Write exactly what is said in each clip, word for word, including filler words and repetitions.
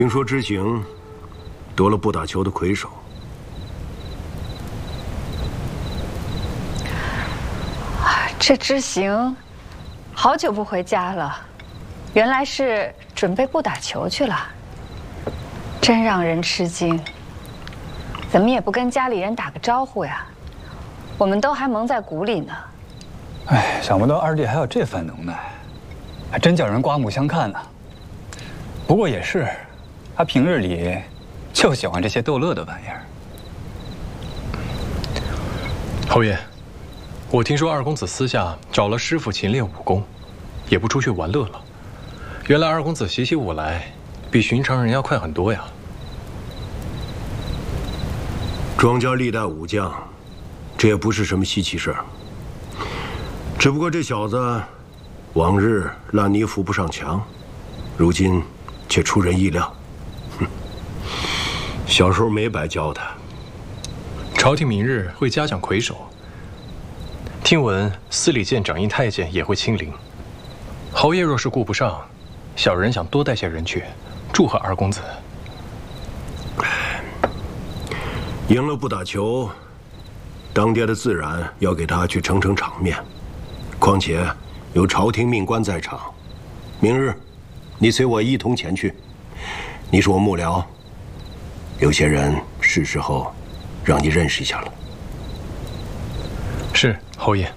听说知行夺了不打球的魁首。 这知行好久不回家了，原来是准备不打球去了，真让人吃惊。怎么也不跟家里人打个招呼呀？我们都还蒙在鼓里呢。 哎，想不到二弟还有这番能耐，还真叫人刮目相看呢。不过也是，他平日里就喜欢这些逗乐的玩意儿。 侯爷，我听说二公子私下找了师傅勤练武功，也不出去玩乐了。原来二公子习起武来，比寻常人要快很多呀。 庄家历代武将，这也不是什么稀奇事儿。只不过这小子，往日烂泥扶不上墙，如今却出人意料。哼，小时候没白教他。 朝廷明日会嘉奖魁首。听闻司礼监掌印太监也会亲临。侯爷若是顾不上，小人想多带些人去，祝贺二公子。 赢了不打球，当爹的自然要给他去撑撑场面。况且有朝廷命官在场，明日你随我一同前去。你是我幕僚，有些人是时候让你认识一下了。 是，侯爷。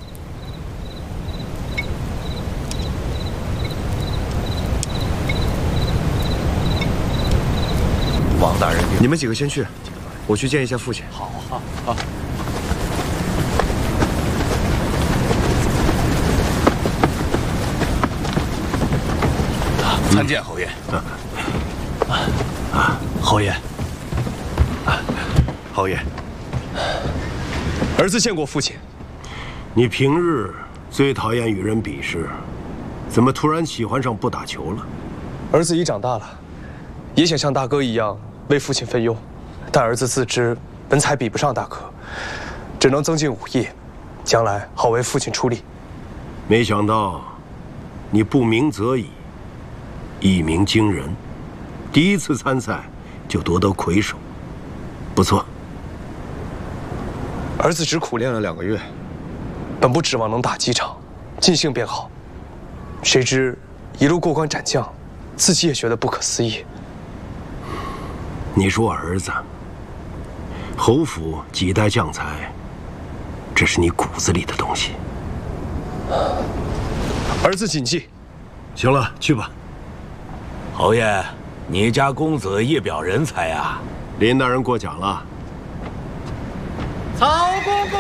王大人，你们几个先去，我去见一下父亲。好，好，好。参见侯爷。啊，侯爷。侯爷。儿子见过父亲。 你平日最讨厌与人比试，怎么突然喜欢上不打球了？ 儿子已长大了，也想像大哥一样为父亲分忧，但儿子自知本才比不上大哥，只能增进武艺，将来好为父亲出力。 没想到你不鸣则已，一鸣惊人，第一次参赛就夺得魁首，不错。 儿子只苦练了两个月，本不指望能打几场，尽兴便好。谁知一路过关斩将，自己也觉得不可思议。 你说儿子，侯府几代将才，这是你骨子里的东西。 儿子谨记。 行了，去吧。 侯爷，你家公子一表人才啊！ 林大人过奖了。 曹公公。